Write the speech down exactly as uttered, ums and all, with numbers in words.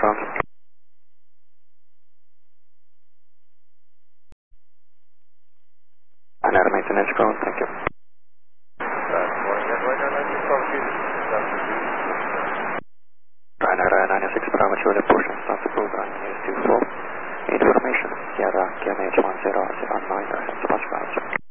confirmed. And air maintenance ground, thank you. Ryanair nine six Bravo, show the push and start to program is two four. Information, Sierra, K M H one zero zero nine, Smash Ground.